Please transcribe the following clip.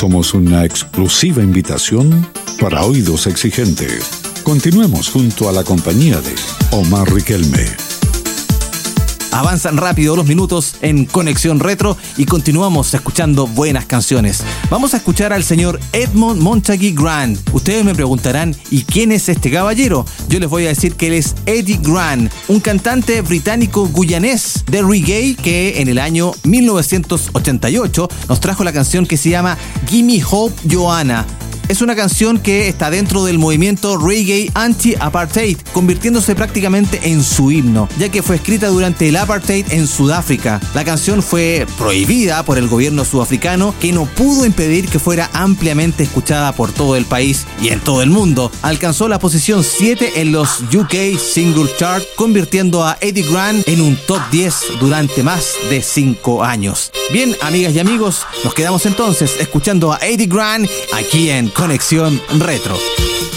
somos una exclusiva invitación para oídos exigentes. Continuemos junto a la compañía de Omar Riquelme. Avanzan rápido los minutos en Conexión Retro y continuamos escuchando buenas canciones. Vamos a escuchar al señor Edmond Montague Grant. Ustedes me preguntarán, ¿y quién es este caballero? Yo les voy a decir que él es Eddie Grant, un cantante británico guyanés de reggae que en el año 1988 nos trajo la canción que se llama Gimme Hope Joanna. Es una canción que está dentro del movimiento reggae anti-apartheid, convirtiéndose prácticamente en su himno, ya que fue escrita durante el apartheid en Sudáfrica. La canción fue prohibida por el gobierno sudafricano, que no pudo impedir que fuera ampliamente escuchada por todo el país y en todo el mundo. Alcanzó la posición 7 en los UK Single Chart, convirtiendo a Eddie Grant en un top 10 durante más de 5 años. Bien, amigas y amigos, nos quedamos entonces escuchando a Eddie Grant aquí en Conexión Retro.